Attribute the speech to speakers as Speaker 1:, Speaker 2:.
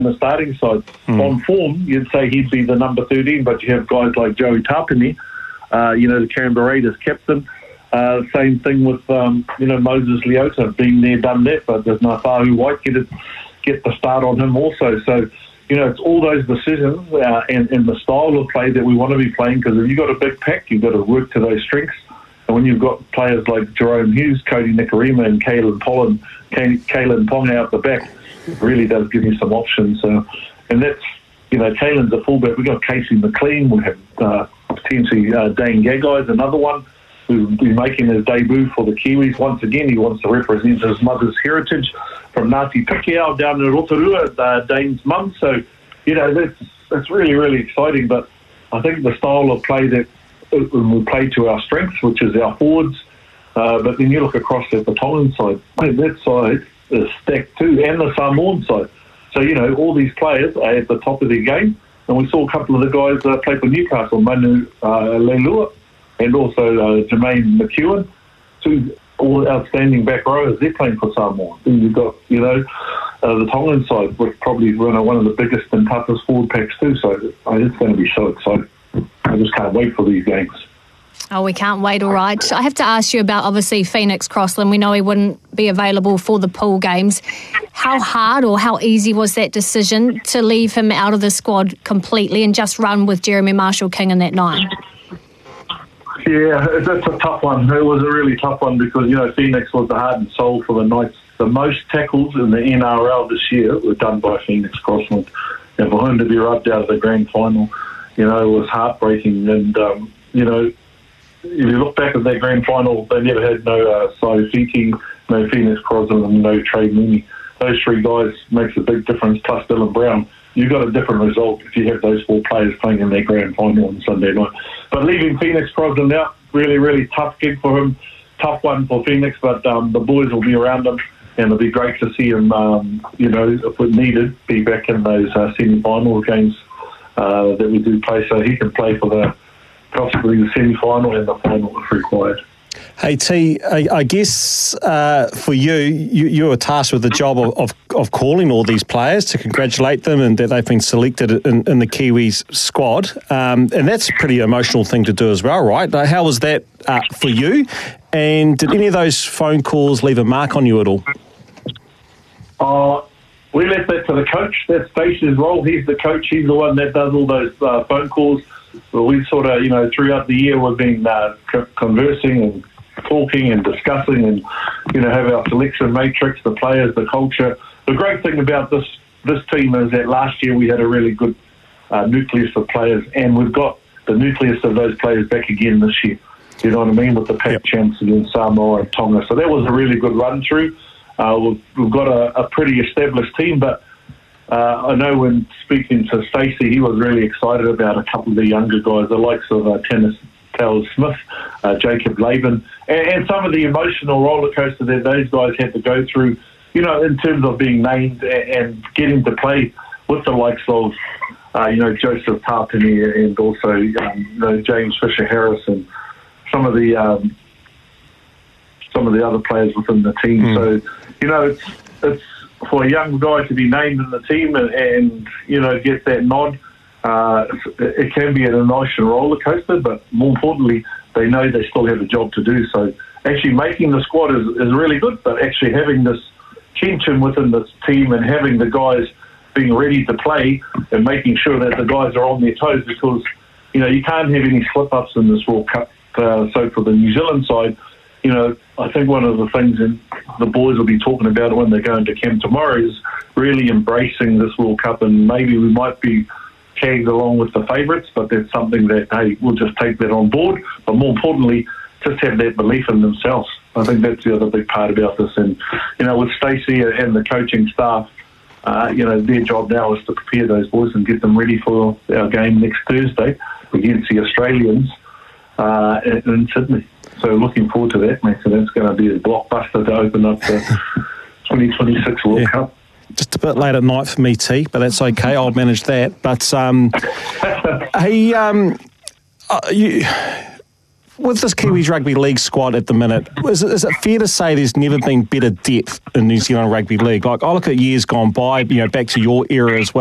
Speaker 1: the starting side. On form, you'd say he'd be the number 13, but you have guys like Joey Tapine, the Canberra Raiders captain. Same thing with, Moses Leota, been there, done that, but there's Nafahu White get the start on him also. So, it's all those decisions and the style of play that we want to be playing, because if you've got a big pack, you've got to work to those strengths. And when you've got players like Jerome Hughes, Cody Nikarima and Kalen Ponga out the back, it really does give you some options. And that's, Kalen's a fullback. We've got Casey McLean. We have potentially Dane Gagai is another one who'll be making his debut for the Kiwis. Once again, he wants to represent his mother's heritage from Ngāti Pikiao down in Rotorua, Dane's mum. So, that's really, really exciting. But I think the style of play that we play to our strengths, which is our forwards, but then you look across at the Tongan side, that side is stacked too, and the Samoan side. So, all these players are at the top of their game. And we saw a couple of the guys play for Newcastle, Manu Leilua and also Jermaine McEwen, two all outstanding back rowers. They're playing for Samoa. Then you've got, the Tongan side, which probably one of the biggest and toughest forward packs too. So it's going to be so exciting. I just can't wait for these games.
Speaker 2: Oh, we can't wait, all right. I have to ask you about, obviously, Phoenix Crossland. We know he wouldn't be available for the pool games. How hard or how easy was that decision to leave him out of the squad completely and just run with Jeremy Marshall-King in that 9?
Speaker 1: Yeah, that's a tough one. It was a really tough one because, Phoenix was the heart and soul for the Knights. The most tackles in the NRL this year were done by Phoenix Crossland. And for him to be rubbed out of the grand final, it was heartbreaking. And, if you look back at that grand final, they never had no Saifiti, no Phoenix Crossland, and no Trey Mooney. Those three guys makes a big difference, plus Dylan Brown. You've got a different result if you have those 4 players playing in their grand final on Sunday night. But leaving Phoenix Crossland out, really, really tough gig for him. Tough one for Phoenix, but the boys will be around him, and it'll be great to see him, if we needed, be back in those semi-final games that we do play, so he can play for possibly the semi-final and the final if required.
Speaker 3: Hey T, I guess for you were tasked with the job of calling all these players to congratulate them and that they've been selected in the Kiwis squad, and that's a pretty emotional thing to do as well, right? How was that for you? And did any of those phone calls leave a mark on you at all?
Speaker 1: We left that to the coach. That's Stacey's role. He's the coach. He's the one that does all those phone calls. Well, we sort of, throughout the year we've been conversing and talking and discussing and, have our selection matrix, the players, the culture. The great thing about this team is that last year we had a really good nucleus of players, and we've got the nucleus of those players back again this year. You know what I mean? With the pack champs against Samoa and Tonga. So that was a really good run through. We've got a pretty established team, but I know when speaking to Stacey, he was really excited about a couple of the younger guys, the likes of Tennis Taylor Smith, Jacob Laban, and some of the emotional roller coaster that those guys had to go through, in terms of being named and getting to play with the likes of, Joseph Tapine and also James Fisher-Harris and some of the other players within the team. So, it's for a young guy to be named in the team and get that nod. It can be an emotional roller coaster, but more importantly, they know they still have a job to do. So actually making the squad is really good, but actually having this tension within this team and having the guys being ready to play and making sure that the guys are on their toes, because you can't have any slip-ups in this World Cup. So for the New Zealand side, I think one of the things that the boys will be talking about when they're going to camp tomorrow is really embracing this World Cup, and maybe we might be tagged along with the favourites, but that's something that, hey, we'll just take that on board. But more importantly, just have that belief in themselves. I think that's the other big part about this. And, with Stacey and the coaching staff, their job now is to prepare those boys and get them ready for our game next Thursday against the Australians in Sydney. So looking forward to that, mate. So that's going to be a blockbuster to open up the 2026 World Cup.
Speaker 3: Just a bit late at night for me, T, but that's okay. I'll manage that. But hey, with this Kiwis Rugby League squad at the minute, is it fair to say there's never been better depth in New Zealand Rugby League? Like, I look at years gone by, back to your era as well.